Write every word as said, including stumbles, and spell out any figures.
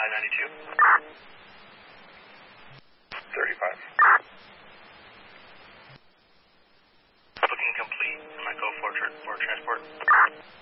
ninety-two. thirty-five. Booking complete. I might go for, tra for transport.